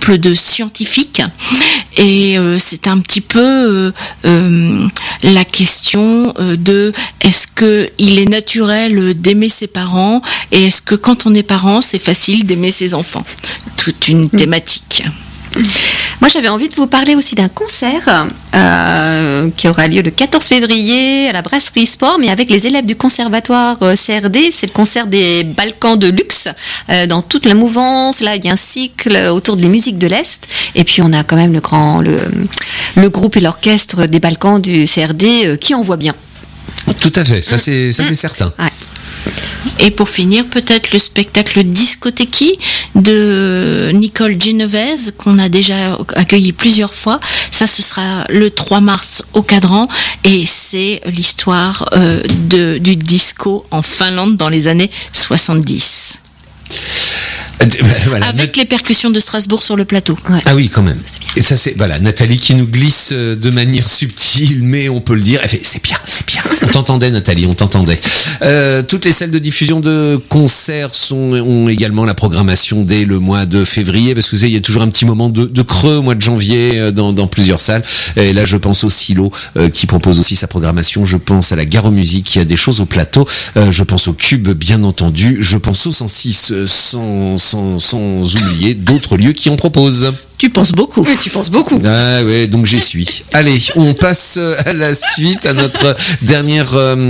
couple de scientifiques et c'est un petit peu la question de est-ce que il est naturel d'aimer ses parents et est-ce que quand on est parent c'est facile d'aimer ses enfants. Toute une thématique. Moi, j'avais envie de vous parler aussi d'un concert qui aura lieu le 14 février à la Brasserie Sport, mais avec les élèves du conservatoire CRD. C'est le concert des Balkans de luxe dans toute la mouvance. Là, il y a un cycle autour des musiques de l'Est. Et puis, on a quand même le groupe et l'orchestre des Balkans du CRD qui envoie bien. Tout à fait, ça c'est certain. Ouais. Et pour finir, peut-être le spectacle Discothèque de Nicole Genovese, qu'on a déjà accueilli plusieurs fois. Ça, ce sera le 3 mars au Cadran. Et c'est l'histoire du disco en Finlande dans les années 70. Voilà, avec les percussions de Strasbourg sur le plateau. Ouais. Ah oui, quand même. Et ça, c'est Nathalie qui nous glisse de manière subtile, mais on peut le dire. Elle fait, c'est bien. On t'entendait, Nathalie, on t'entendait. Toutes les salles de diffusion de concerts ont également la programmation dès le mois de février, parce que vous savez, il y a toujours un petit moment de creux au mois de janvier dans plusieurs salles. Et là, je pense au Silo qui propose aussi sa programmation. Je pense à la Gare aux Musiques qui a des choses au plateau. Je pense au Cube, bien entendu. Je pense au 106 sans oublier d'autres lieux qui en proposent. Tu penses beaucoup. Oui, tu penses beaucoup. Ah ouais, donc j'y suis. Allez, on passe à la suite, à notre dernière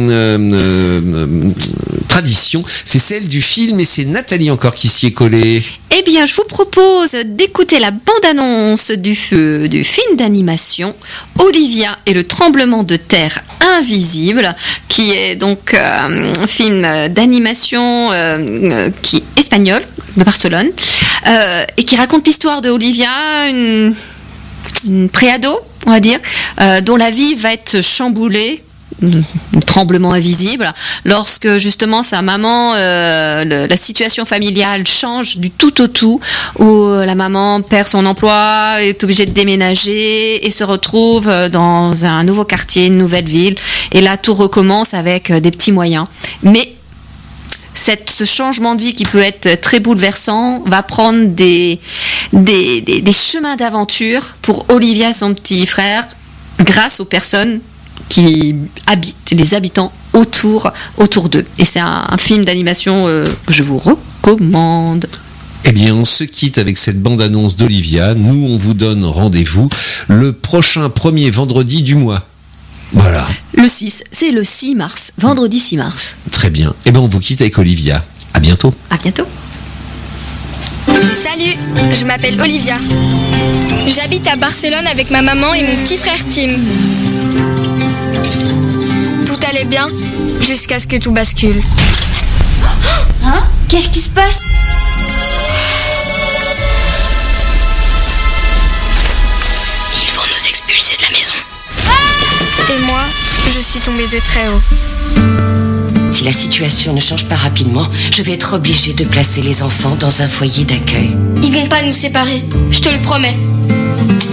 tradition. C'est celle du film et c'est Nathalie encore qui s'y est collée. Eh bien, je vous propose d'écouter la bande-annonce du film d'animation Olivia et le tremblement de terre invisible, qui est donc un film d'animation qui est espagnol, de Barcelone, et qui raconte l'histoire de Olivia, une préado, on va dire, dont la vie va être chamboulée, un tremblement invisible, lorsque justement sa maman, la situation familiale change du tout au tout, où la maman perd son emploi, est obligée de déménager et se retrouve dans un nouveau quartier, une nouvelle ville, et là tout recommence avec des petits moyens. Mais ce changement de vie qui peut être très bouleversant va prendre des chemins d'aventure pour Olivia et son petit frère grâce aux personnes qui habitent, les habitants autour d'eux. Et c'est un film d'animation que je vous recommande. Eh bien, on se quitte avec cette bande-annonce d'Olivia. Nous, on vous donne rendez-vous le prochain premier vendredi du mois. Voilà. Le 6, c'est le 6 mars, vendredi 6 mars. Très bien. Eh bien, on vous quitte avec Olivia. À bientôt. À bientôt. Salut, je m'appelle Olivia. J'habite à Barcelone avec ma maman et mon petit frère Tim. Tout allait bien, jusqu'à ce que tout bascule. Hein ? Qu'est-ce qui se passe ? Ils vont nous expulser de la maison. Et moi, je suis tombée de très haut. Si la situation ne change pas rapidement, je vais être obligée de placer les enfants dans un foyer d'accueil. Ils vont pas nous séparer, je te le promets.